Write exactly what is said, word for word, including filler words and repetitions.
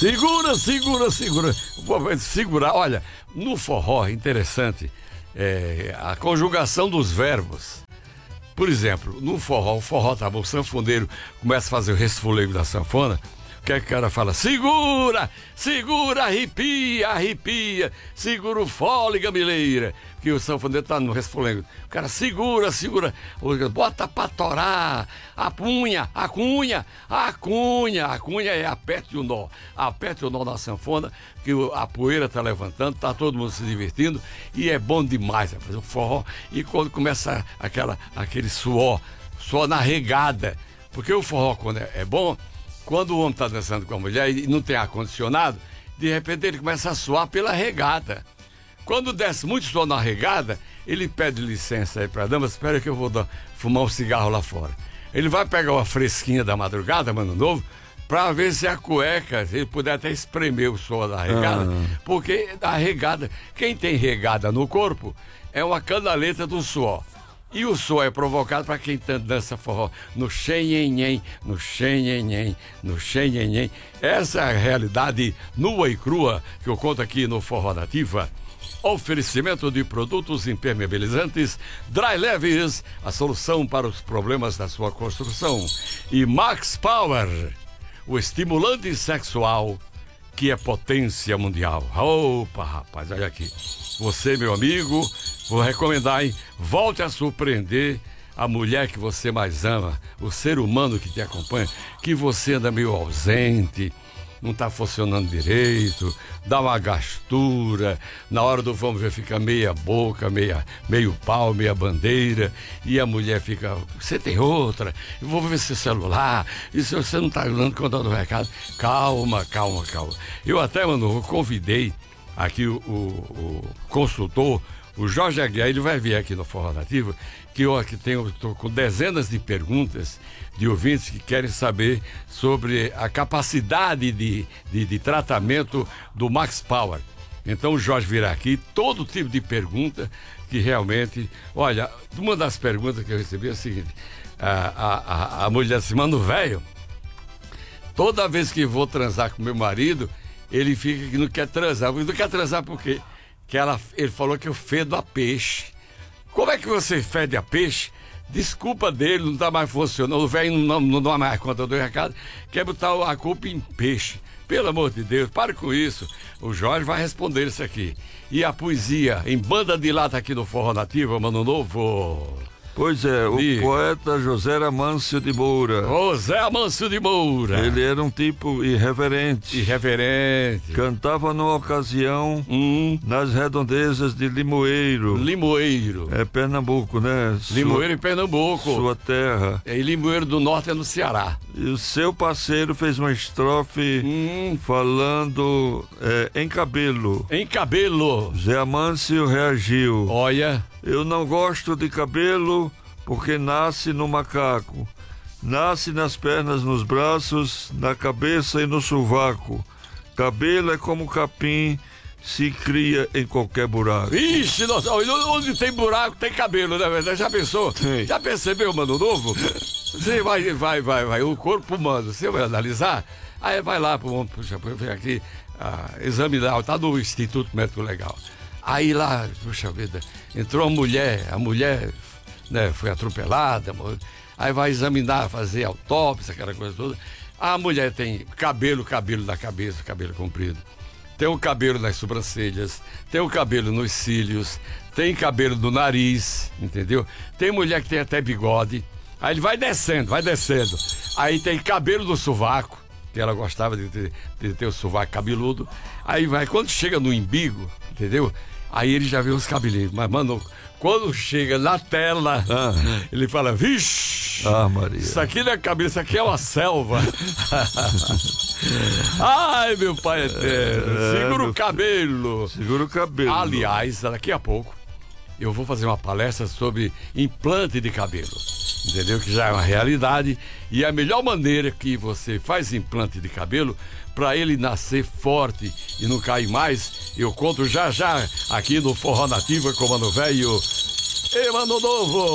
Segura, segura, segura. Vou segurar, olha, no forró, interessante, é, a conjugação dos verbos. Por exemplo, no forró, o forró tá bom, o sanfoneiro começa a fazer o resfolego da sanfona. O que é que o cara fala? Segura, segura, arrepia, arrepia, segura o fole, gamileira. Que o sanfoneiro tá no resfolego. O cara segura, segura, bota pra torar, a punha, a cunha, a cunha, a cunha é aperte o nó, aperte o nó na sanfona, que a poeira tá levantando, tá todo mundo se divertindo e é bom demais, fazer o forró. E quando começa aquela, aquele suor, suor na regada, porque o forró quando é, é bom, quando o homem está dançando com a mulher e não tem ar-condicionado, de repente ele começa a suar pela regada. Quando desce muito suor na regada, ele pede licença aí para a dama, espera que eu vou dar, fumar um cigarro lá fora. Ele vai pegar uma fresquinha da madrugada, mano novo, para ver se a cueca, se ele puder até espremer o suor da regada, ah. porque a regada, quem tem regada no corpo, é uma canaleta do suor. E o suor é provocado para quem dança forró no xenhenhen, no xenhenhen, no xenhenhen. Essa é a realidade nua e crua que eu conto aqui no Forró Nativa. Oferecimento de produtos impermeabilizantes Dry Leves, a solução para os problemas da sua construção. E Max Power, o estimulante sexual que é potência mundial. Opa, rapaz, olha aqui. Você, meu amigo, vou recomendar, hein? Volte a surpreender a mulher que você mais ama, o ser humano que te acompanha, que você anda meio ausente, não está funcionando direito, dá uma gastura, na hora do vamos ver fica meia boca, meia, meio pau, meia bandeira, e a mulher fica, você tem outra, eu vou ver seu celular, e se você não está dando conta do recado, calma, calma, calma. Eu até, mano, convidei aqui o, o, o consultor, o Jorge Aguiar, ele vai vir aqui no Forró Nativa, que eu aqui tenho, estou com dezenas de perguntas de ouvintes que querem saber sobre a capacidade de, de, de tratamento do Max Power. Então o Jorge virá aqui, todo tipo de pergunta que realmente... Olha, uma das perguntas que eu recebi é a seguinte, a, a, a, a mulher disse, mano, velho, toda vez que vou transar com meu marido, ele fica que não quer transar. Não quer transar por quê? Que ela, ele falou que eu fedo a peixe. Como é que você fede a peixe? Desculpa dele, não está mais funcionando. O velho não, não dá mais conta do recado. Quer botar a culpa em peixe. Pelo amor de Deus, pare com isso. O Jorge vai responder isso aqui. E a poesia em banda de lata aqui no Forró Nativa, Mano Novo. Pois é, o e... poeta José Amâncio de Moura. José Amâncio de Moura. Ele era um tipo irreverente. Irreverente. Cantava numa ocasião hum. nas redondezas de Limoeiro. Limoeiro. É Pernambuco, né? Limoeiro em Pernambuco. Sua terra. É, e Limoeiro do Norte é no Ceará. E o seu parceiro fez uma estrofe hum. falando é, em cabelo. Em cabelo. Zé Amâncio reagiu. Olha... Eu não gosto de cabelo porque nasce no macaco. Nasce nas pernas, nos braços, na cabeça e no sovaco. Cabelo é como capim, se cria em qualquer buraco. Ixi, nossa, onde tem buraco tem cabelo, né, verdade? Já pensou? Sim. Já percebeu, Mano Novo? Você vai, vai, vai, vai, o corpo humano, você vai analisar, aí vai lá, puxa, vem aqui, ah, examinar, tá no Instituto Médico Legal. Aí lá, puxa vida, entrou a mulher, a mulher, né, foi atropelada, aí vai examinar, fazer autópsia, aquela coisa toda. A mulher tem cabelo, cabelo na cabeça, cabelo comprido. Tem o cabelo nas sobrancelhas, tem o cabelo nos cílios, tem cabelo no nariz, entendeu? Tem mulher que tem até bigode. Aí ele vai descendo, vai descendo. Aí tem cabelo no sovaco, que ela gostava de ter, de ter o sovaco cabeludo. Aí vai, quando chega no umbigo, entendeu? Aí ele já vê os cabelinhos. Mas, mano, quando chega na tela, ah. ele fala, vixe, ah, Maria. Isso aqui não é cabelo, isso aqui é uma selva. Ai, meu pai eterno, é, segura o cabelo. Segura o cabelo. Aliás, daqui a pouco, eu vou fazer uma palestra sobre implante de cabelo. Entendeu? Que já é uma realidade. E a melhor maneira que você faz implante de cabelo, para ele nascer forte e não cair mais, eu conto já já aqui no Forró Nativa com o Mano Velho e Mano Novo.